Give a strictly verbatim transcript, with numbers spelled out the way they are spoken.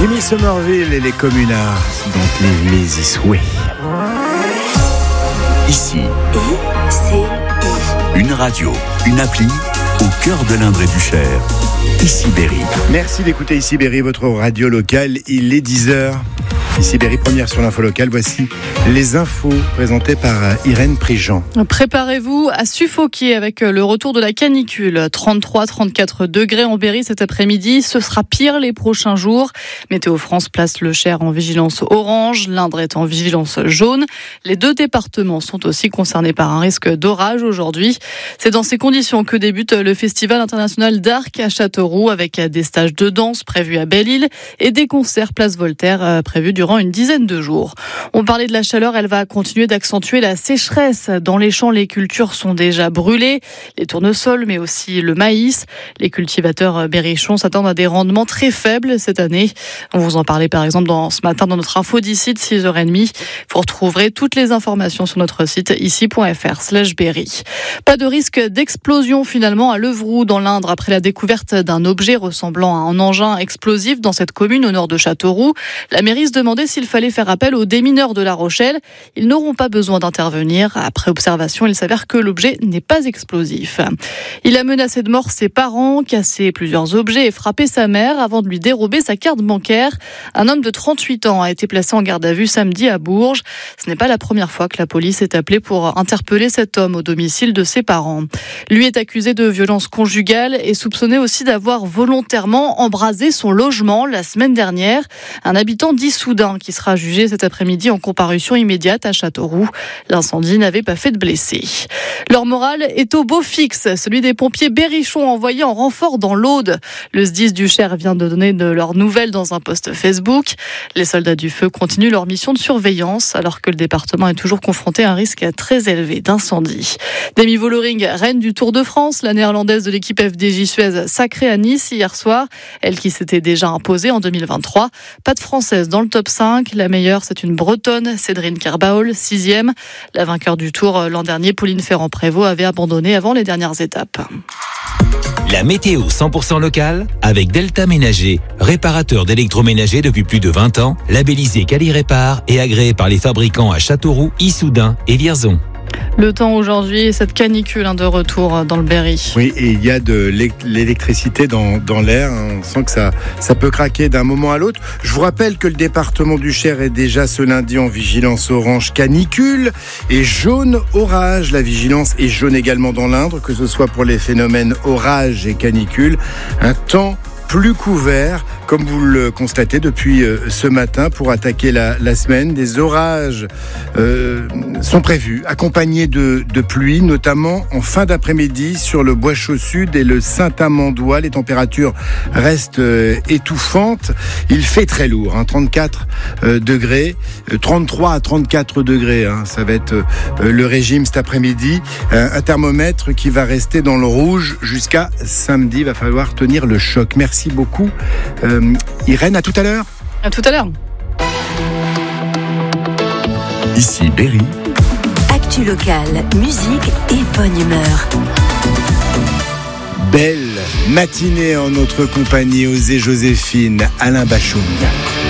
Jimmy Somerville et les Communards, donc les Lazy Way. Ici, I C I. une radio, une appli au cœur de l'Indre et du Cher. Ici Berry. Merci d'écouter Ici Berry, votre radio locale. Il est dix heures. Ici Berry, première sur l'info locale. Voici les infos présentées par Irène Prigent. Préparez-vous à suffoquer avec le retour de la canicule. trente-trois à trente-quatre degrés en Berry cet après-midi. Ce sera pire les prochains jours. Météo France place le Cher en vigilance orange. L'Indre est en vigilance jaune. Les deux départements sont aussi concernés par un risque d'orage aujourd'hui. C'est dans ces conditions que débute le Festival international d'Arc à Châteauroux avec des stages de danse prévus à Belle-Île et des concerts Place Voltaire prévus durant une dizaine de jours. On parlait de la chaleur, elle va continuer d'accentuer la sécheresse. Dans les champs, les cultures sont déjà brûlées, les tournesols, mais aussi le maïs. Les cultivateurs berrichons s'attendent à des rendements très faibles cette année. On vous en parlait par exemple dans, ce matin dans notre info d'ici de six heures trente. Vous retrouverez toutes les informations sur notre site ici.fr slash berry. Pas de risque d'explosion finalement à Levroux dans l'Indre après la découverte d'un objet ressemblant à un engin explosif dans cette commune au nord de Châteauroux. La mairie se demandait s'il fallait faire appel aux démineurs de La Rochelle. Ils n'auront pas besoin d'intervenir. Après observation, il s'avère que l'objet n'est pas explosif. Il a menacé de mort ses parents, cassé plusieurs objets et frappé sa mère avant de lui dérober sa carte bancaire. Un homme de trente-huit ans a été placé en garde à vue samedi à Bourges. Ce n'est pas la première fois que la police est appelée pour interpeller cet homme au domicile de ses parents. Lui est accusé de violence conjugale et soupçonné aussi d'avoir volontairement embrasé son logement la semaine dernière. Un habitant d'Issoudun qui sera jugé cet après-midi en comparution immédiate à Châteauroux. L'incendie n'avait pas fait de blessés. Leur morale est au beau fixe, celui des pompiers berrichons envoyés en renfort dans l'Aude. Le S D I S du Cher vient de donner de leurs nouvelles dans un post Facebook. Les soldats du feu continuent leur mission de surveillance alors que le département est toujours confronté à un risque très élevé d'incendie. Demi Vollering, reine du Tour de France, la néerlandaise de l'équipe F D J Suez sacrée à Nice hier soir. Elle qui s'était déjà imposée en deux mille vingt-trois. Pas de française dans le top cinq. La meilleure, c'est une Bretonne, Cédrine Kerbaol, sixième. La vainqueur du Tour l'an dernier, Pauline Ferrand-Prévot, avait abandonné avant les dernières étapes. La météo cent pour cent locale avec Delta Ménager, réparateur d'électroménager depuis plus de vingt ans, labellisé Quali-Répar et agréé par les fabricants à Châteauroux, Issoudun et Vierzon. Le temps aujourd'hui, cette canicule hein, de retour dans le Berry. Oui, et il y a de l'électricité dans, dans l'air. On sent que ça, ça peut craquer d'un moment à l'autre. Je vous rappelle que le département du Cher est déjà ce lundi en vigilance orange canicule et jaune orage. La vigilance est jaune également dans l'Indre, que ce soit pour les phénomènes orage et canicule. Un temps plus couvert, comme vous le constatez depuis euh, ce matin, pour attaquer la, la semaine. Des orages euh, sont prévus, accompagnés de, de pluie, notamment en fin d'après-midi sur le Bois-Chaud Sud et le Saint-Amandois. Les températures restent euh, étouffantes. Il fait très lourd, hein, trente-quatre euh, degrés, euh, trente-trois à trente-quatre degrés. Hein, ça va être euh, le régime cet après-midi. Euh, un thermomètre qui va rester dans le rouge jusqu'à samedi. Il va falloir tenir le choc. Merci beaucoup. Euh, Irène, à tout à l'heure. À tout à l'heure. Ici Berry. Actu locale, musique et bonne humeur. Belle matinée en notre compagnie, Osée Joséphine, Alain Bachung.